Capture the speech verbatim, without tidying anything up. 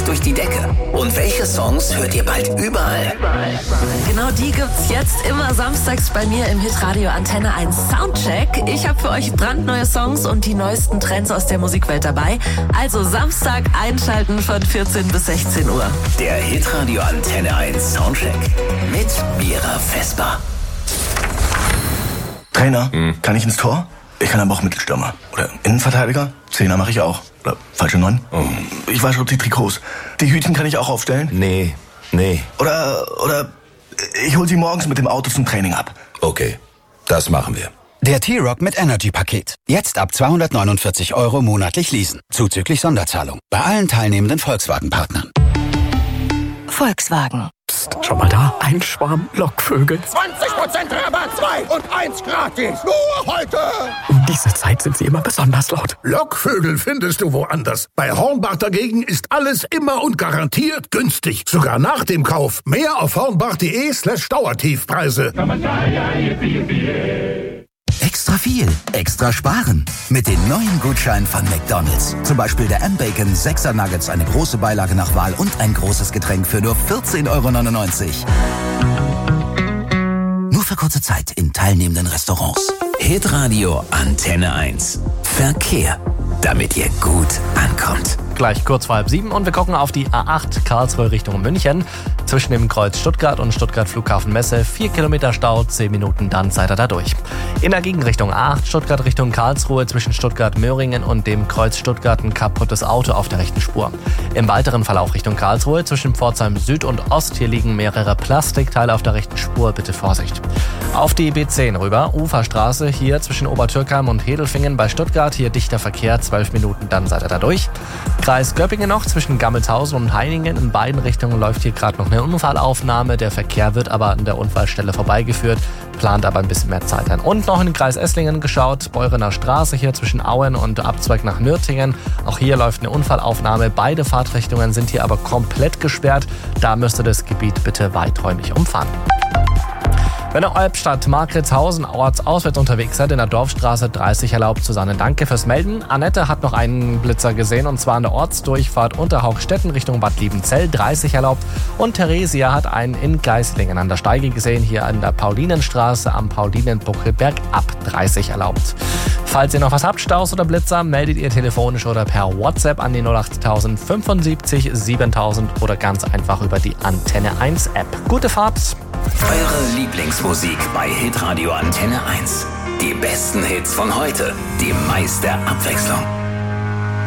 richtig durch die Decke? Und welche Songs hört ihr bald überall? Genau die gibt's jetzt immer samstags bei mir im Hitradio Antenne eins Soundcheck. Ich habe für euch brandneue Songs und die neuesten Trends aus der Musikwelt dabei. Also Samstag einschalten von vierzehn bis sechzehn Uhr. Der Hitradio Antenne eins Soundcheck mit Mira Vesper. Trainer, hm. kann ich ins Tor? Ich kann aber auch Mittelstürmer. Oder Innenverteidiger? Zehner mache ich auch. Oder falsche Neun? Oh. Ich wasche die Trikots. Die Hütchen kann ich auch aufstellen? Nee, nee. Oder, oder ich hol sie morgens mit dem Auto zum Training ab. Okay, das machen wir. Der T-Rock mit Energy-Paket. Jetzt ab zweihundertneunundvierzig Euro monatlich leasen. Zuzüglich Sonderzahlung. Bei allen teilnehmenden Volkswagen-Partnern. Volkswagen. Psst, schon mal da? Ein Schwarm Lockvögel. zwanzig Prozent Rabatt, zwei und eins gratis. Nur heute. Um diese Zeit sind sie immer besonders laut. Lockvögel findest du woanders. Bei Hornbach dagegen ist alles immer und garantiert günstig. Sogar nach dem Kauf. Mehr auf hornbach.de slash Dauertiefpreise. Extra viel, extra sparen. Mit den neuen Gutscheinen von McDonald's. Zum Beispiel der M-Bacon sechser Nuggets, eine große Beilage nach Wahl und ein großes Getränk für nur vierzehn Euro neunundneunzig. Nur für kurze Zeit in teilnehmenden Restaurants. Hitradio Antenne eins. Verkehr, damit ihr gut ankommt. Gleich kurz vor halb sieben und wir gucken auf die A acht Karlsruhe Richtung München. Zwischen dem Kreuz Stuttgart und Stuttgart Flughafen Messe vier Kilometer Stau, zehn Minuten, dann seid ihr da durch. In der Gegenrichtung A acht Stuttgart Richtung Karlsruhe zwischen Stuttgart-Möhringen und dem Kreuz Stuttgart ein kaputtes Auto auf der rechten Spur. Im weiteren Verlauf Richtung Karlsruhe zwischen Pforzheim Süd und Ost, hier liegen mehrere Plastikteile auf der rechten Spur, bitte Vorsicht. Auf die B zehn rüber, Uferstraße, hier zwischen Obertürkheim und Hedelfingen bei Stuttgart, hier dichter Verkehr, zwölf Minuten, dann seid ihr da durch. Kreis Göppingen noch zwischen Gammelshausen und Heiningen, in beiden Richtungen läuft hier gerade noch eine Unfallaufnahme, der Verkehr wird aber an der Unfallstelle vorbeigeführt, plant aber ein bisschen mehr Zeit ein. Und noch in den Kreis Esslingen geschaut, Beurener Straße hier zwischen Auen und Abzweig nach Nürtingen, auch hier läuft eine Unfallaufnahme, beide Fahrtrichtungen sind hier aber komplett gesperrt, da müsst ihr das Gebiet bitte weiträumig umfahren. Wenn ihr Albstadt, Markritzhausen, ortsauswärts unterwegs seid, in der Dorfstraße dreißig erlaubt, Susanne, danke fürs Melden. Annette hat noch einen Blitzer gesehen und zwar an der Ortsdurchfahrt Unterhaugstetten Richtung Bad Liebenzell, dreißig erlaubt. Und Theresia hat einen in Geislingen an der Steige gesehen, hier an der Paulinenstraße am Paulinenbuckelberg ab dreißig erlaubt. Falls ihr noch was habt, Staus oder Blitzer, meldet ihr telefonisch oder per WhatsApp an die null acht null fünfundsiebzig siebentausend oder ganz einfach über die Antenne eins App. Gute Fahrt! Eure Lieblingsmusik bei Hitradio Antenne eins. Die besten Hits von heute, die meiste Abwechslung.